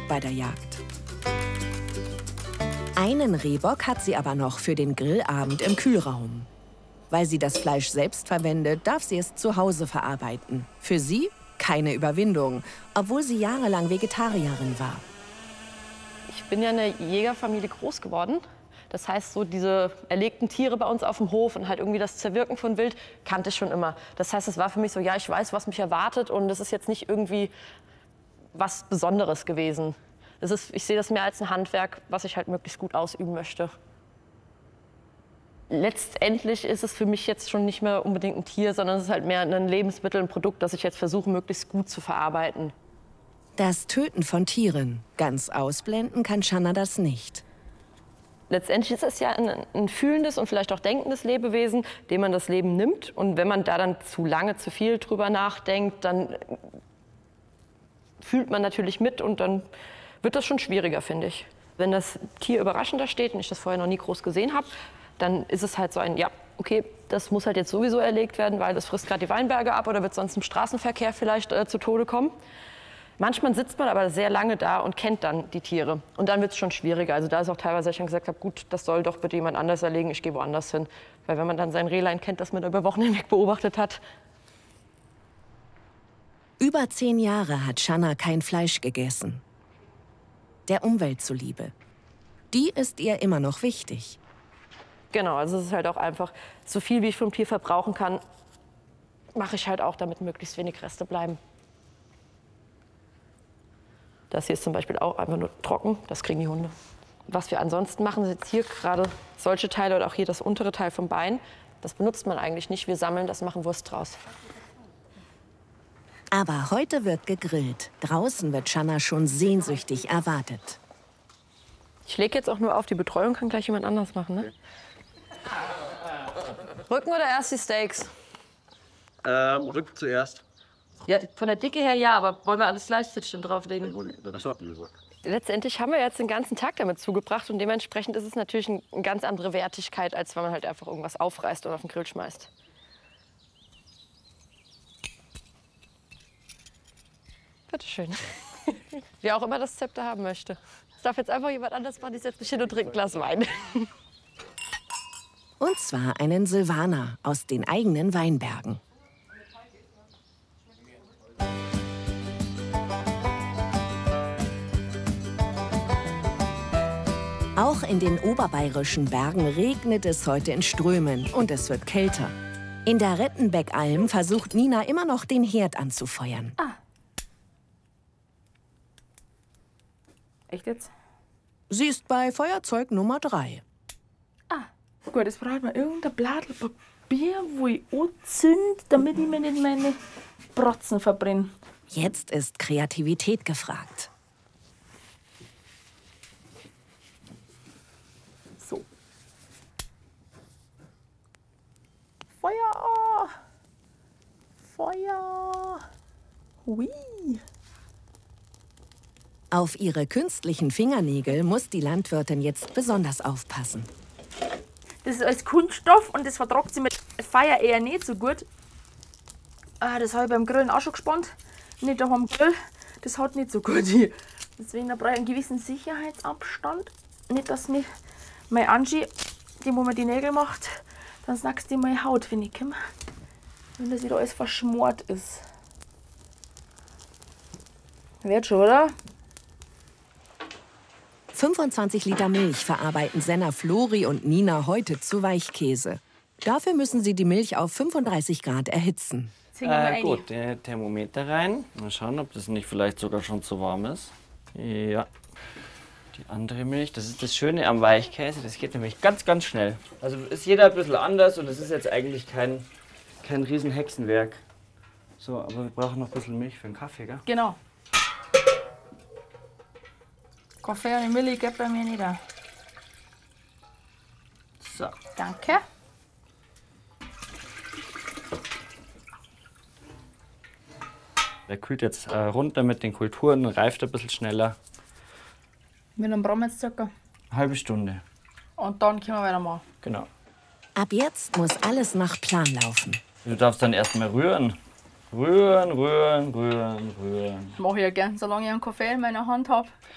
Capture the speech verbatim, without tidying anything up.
bei der Jagd. Einen Rehbock hat sie aber noch für den Grillabend im Kühlraum. Weil sie das Fleisch selbst verwendet, darf sie es zu Hause verarbeiten. Für sie keine Überwindung, obwohl sie jahrelang Vegetarierin war. Ich bin ja in einer Jägerfamilie groß geworden. Das heißt, so diese erlegten Tiere bei uns auf dem Hof und halt irgendwie das Zerwirken von Wild kannte ich schon immer. Das heißt, es war für mich so, ja, ich weiß, was mich erwartet und es ist jetzt nicht irgendwie was Besonderes gewesen. Das ist, ich sehe das mehr als ein Handwerk, was ich halt möglichst gut ausüben möchte. Letztendlich ist es für mich jetzt schon nicht mehr unbedingt ein Tier, sondern es ist halt mehr ein Lebensmittel, ein Produkt, das ich jetzt versuche, möglichst gut zu verarbeiten. Das Töten von Tieren, ganz ausblenden kann Shanna das nicht. Letztendlich ist es ja ein, ein fühlendes und vielleicht auch denkendes Lebewesen, dem man das Leben nimmt. Und wenn man da dann zu lange, zu viel drüber nachdenkt, dann fühlt man natürlich mit und dann wird das schon schwieriger, finde ich. Wenn das Tier überraschender steht und ich das vorher noch nie groß gesehen habe, dann ist es halt so ein, ja, okay, das muss halt jetzt sowieso erlegt werden, weil das frisst gerade die Weinberge ab oder wird sonst im Straßenverkehr vielleicht äh, zu Tode kommen. Manchmal sitzt man aber sehr lange da und kennt dann die Tiere. Und dann wird es schon schwieriger. Also da ist auch teilweise, ich schon gesagt habe, gut, das soll doch bitte jemand anders erlegen, ich gehe woanders hin. Weil wenn man dann sein Rehlein kennt, das man über Wochen hinweg beobachtet hat. Über zehn Jahre hat Shanna kein Fleisch gegessen. Der Umwelt zuliebe. Die ist ihr immer noch wichtig. Genau, also es ist halt auch einfach, so viel wie ich vom Tier verbrauchen kann, mache ich halt auch, damit möglichst wenig Reste bleiben. Das hier ist zum Beispiel auch einfach nur trocken, das kriegen die Hunde. Was wir ansonsten machen, sind jetzt hier gerade solche Teile oder auch hier das untere Teil vom Bein. Das benutzt man eigentlich nicht, wir sammeln das, machen Wurst draus. Aber heute wird gegrillt. Draußen wird Shanna schon sehnsüchtig erwartet. Ich lege jetzt auch nur auf, die Betreuung kann gleich jemand anders machen, ne? Rücken oder erst die Steaks? Ähm, Rücken zuerst. Ja, von der Dicke her ja, aber wollen wir alles Fleischstückchen drauflegen? Letztendlich haben wir jetzt den ganzen Tag damit zugebracht und dementsprechend ist es natürlich eine ganz andere Wertigkeit, als wenn man halt einfach irgendwas aufreißt und auf den Grill schmeißt. Bitteschön. Wer auch immer das Zepter haben möchte. Das darf jetzt einfach jemand anders machen, ich setze mich hin und trinke ein Glas Wein. Und zwar einen Silvaner aus den eigenen Weinbergen. Auch in den oberbayerischen Bergen regnet es heute in Strömen und es wird kälter. In der Rettenbeckalm versucht Nina immer noch, den Herd anzufeuern. Ah. Echt jetzt? Sie ist bei Feuerzeug Nummer drei. Ah, gut, jetzt braucht man irgendein Blatt Papier, wo ich anzünde, damit ich mir nicht meine Brotzen verbrenne. Jetzt ist Kreativität gefragt. So. Feuer! Feuer! Hui! Auf ihre künstlichen Fingernägel muss die Landwirtin jetzt besonders aufpassen. Das ist alles Kunststoff und das vertragt sie mit Feuer eher nicht so gut. Ah, das habe ich beim Grillen auch schon gespannt. Nicht am Grill, das hat nicht so gut. Deswegen brauche ich einen gewissen Sicherheitsabstand. Nicht, dass mich meine Angie, die wo man die Nägel macht, dann snackst du meine Haut, wenn ich komme. Wenn das wieder alles verschmort ist. Wird schon, oder? fünfundzwanzig Liter Milch verarbeiten Senna Flori und Nina heute zu Weichkäse. Dafür müssen sie die Milch auf fünfunddreißig Grad erhitzen. Äh, gut, der Thermometer rein. Mal schauen, ob das nicht vielleicht sogar schon zu warm ist. Ja. Die andere Milch, das ist das Schöne am Weichkäse, das geht nämlich ganz, ganz schnell. Also ist jeder ein bisschen anders und es ist jetzt eigentlich kein, kein riesen Hexenwerk. So, aber wir brauchen noch ein bisschen Milch für den Kaffee, gell? Genau. Kaffee und Milch geht bei mir nicht. So, danke. Der kühlt jetzt äh, runter mit den Kulturen und reift ein bisschen schneller. Wie lange brauchen wir jetzt circa? Eine halbe Stunde. Und dann können wir weitermachen. Genau. Ab jetzt muss alles nach Plan laufen. Du darfst dann erstmal rühren. Rühren, rühren, rühren, rühren. Mache ich ja gern, solange ich einen Kaffee in meiner Hand habe.